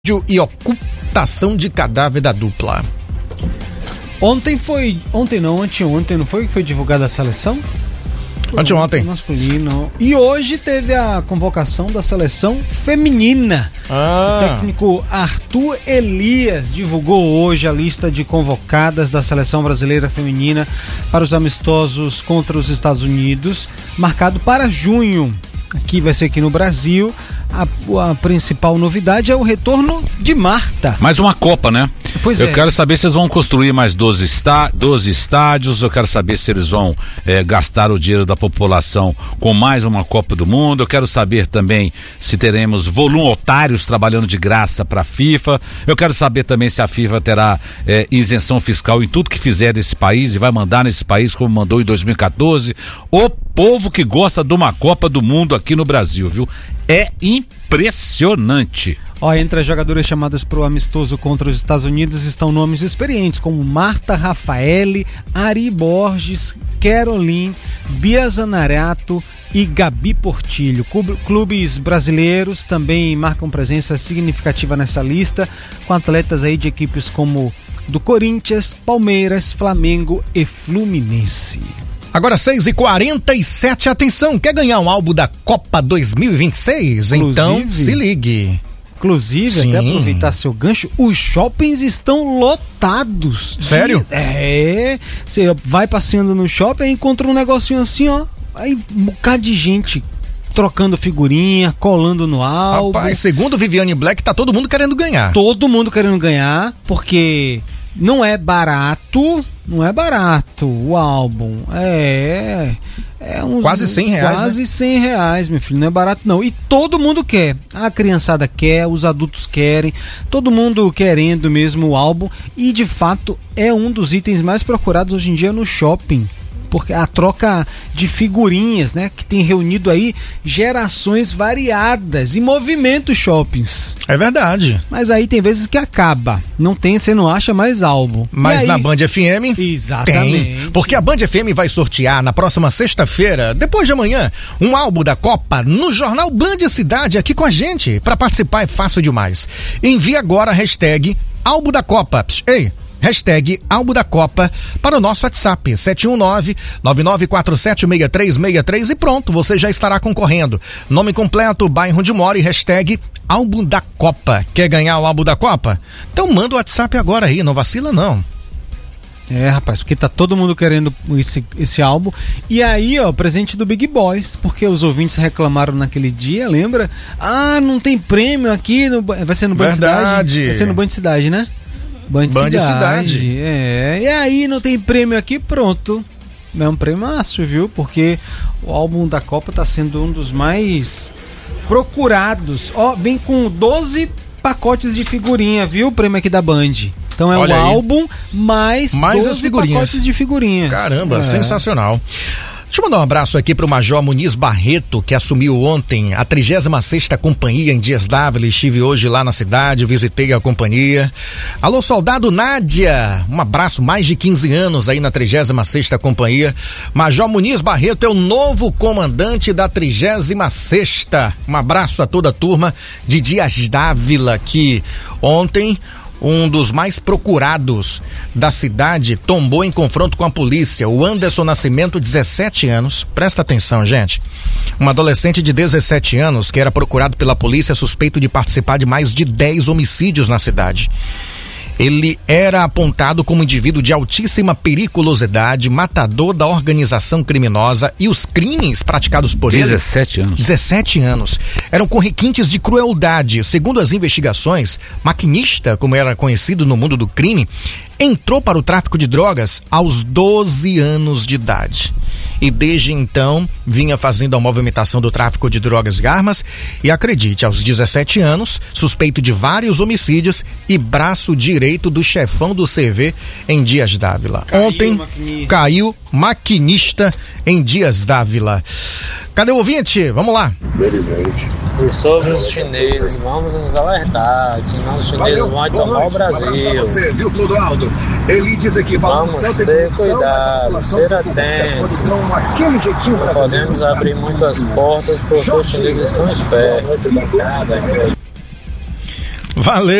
E ocultação de cadáver da dupla. Anteontem, não foi que foi divulgada a seleção? Anteontem. Masculino. E hoje teve a convocação da seleção feminina. O técnico Arthur Elias divulgou hoje a lista de convocadas da seleção brasileira feminina para os amistosos contra os Estados Unidos, marcado para junho. Aqui vai ser aqui no Brasil. A principal novidade é o retorno de Marta. Mais uma Copa, né? Pois eu quero saber se eles vão construir mais 12 estádios, eu quero saber se eles vão gastar o dinheiro da população com mais uma Copa do Mundo, eu quero saber também se teremos voluntários trabalhando de graça para a FIFA, eu quero saber também se a FIFA terá isenção fiscal em tudo que fizer nesse país e vai mandar nesse país como mandou em 2014. O povo que gosta de uma Copa do Mundo aqui no Brasil, viu? É impressionante. Entre as jogadoras chamadas para o amistoso contra os Estados Unidos estão nomes experientes como Marta Rafaele, Ari Borges, Caroline, Bia Zanarato e Gabi Portilho. Clubes brasileiros também marcam presença significativa nessa lista, com atletas aí de equipes como do Corinthians, Palmeiras, Flamengo e Fluminense. Agora 6h47, atenção, quer ganhar um álbum da Copa 2026? Então se ligue. Inclusive, até aproveitar seu gancho, os shoppings estão lotados. Sério? Você vai passeando no shopping e encontra um negocinho assim, aí um bocado de gente trocando figurinha, colando no álbum. Rapaz, segundo Viviane Black, tá todo mundo querendo ganhar. Todo mundo querendo ganhar, porque não é barato o álbum. Quase R$100, quase R$100, meu filho, não é barato não. E todo mundo quer, a criançada quer, os adultos querem, todo mundo querendo mesmo o álbum. E de fato é um dos itens mais procurados hoje em dia no shopping, porque a troca de figurinhas, né, que tem reunido aí gerações variadas e movimenta os shoppings. É verdade. Mas aí tem vezes que acaba, você não acha mais álbum. Mas aí, na Band FM, exatamente, tem, porque a Band FM vai sortear na próxima sexta-feira, depois de amanhã, um álbum da Copa no Jornal Band Cidade aqui com a gente. Para participar é fácil demais. Envie agora a hashtag álbum da Copa. Hashtag álbum da Copa para o nosso WhatsApp 719-9947-6363 e pronto, você já estará concorrendo. Nome completo, bairro onde mora e hashtag álbum da Copa. Quer ganhar o álbum da Copa? Então manda o WhatsApp agora aí, não vacila não. Rapaz, porque tá todo mundo querendo esse álbum. E aí, presente do Big Boys, porque os ouvintes reclamaram naquele dia, lembra? Não tem prêmio aqui, vai ser no Band Cidade. Vai ser no Band Cidade, né? Band Cidade. E aí não tem prêmio aqui, pronto. É um prêmio, viu? Porque o álbum da Copa tá sendo um dos mais procurados. Vem com 12 pacotes de figurinha, viu? O prêmio aqui da Band. Então Olha o aí. álbum mais 12 as figurinhas. Pacotes de figurinhas. Caramba, sensacional. Deixa eu mandar um abraço aqui pro Major Muniz Barreto, que assumiu ontem a 36ª companhia em Dias Dávila. Estive hoje lá na cidade, visitei a companhia. Alô, soldado Nádia, um abraço, mais de 15 anos aí na 36ª companhia. Major Muniz Barreto é o novo comandante da 36ª. Um abraço a toda a turma de Dias Dávila, que ontem um dos mais procurados da cidade tombou em confronto com a polícia. O Anderson Nascimento, 17 anos. Presta atenção, gente. Um adolescente de 17 anos que era procurado pela polícia suspeito de participar de mais de 10 homicídios na cidade. Ele era apontado como indivíduo de altíssima periculosidade, matador da organização criminosa, e os crimes praticados por 17 anos. 17 anos. Eram com requintes de crueldade. Segundo as investigações, maquinista, como era conhecido no mundo do crime, entrou para o tráfico de drogas aos 12 anos de idade. E desde então vinha fazendo a movimentação do tráfico de drogas e armas e, acredite, aos 17 anos, suspeito de vários homicídios e braço direito do chefão do CV em Dias Dávila. Ontem caiu maquinista em Dias Dávila. Cadê o ouvinte? Vamos lá. E sobre os chineses, vamos nos alertar, senão os chineses vão tomar o Brasil. Você, viu, Clodoaldo? Ele diz aqui, vamos ter cuidado, ser atentos. Não podemos abrir muitas portas porque os chineses são espertos. Valeu.